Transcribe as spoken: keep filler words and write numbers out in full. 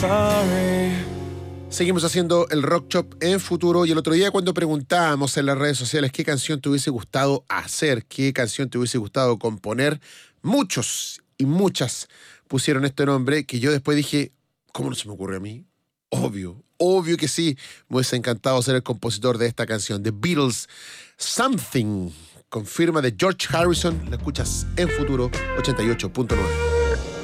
Seguimos haciendo el Rock Shop en Futuro, y el otro día cuando preguntábamos en las redes sociales qué canción te hubiese gustado hacer, qué canción te hubiese gustado componer, muchos y muchas pusieron este nombre que yo después dije, ¿cómo no se me ocurre a mí? Obvio, obvio que sí, me hubiese encantado ser el compositor de esta canción, The Beatles, Something, con firma de George Harrison. La escuchas en Futuro ochenta y ocho punto nueve.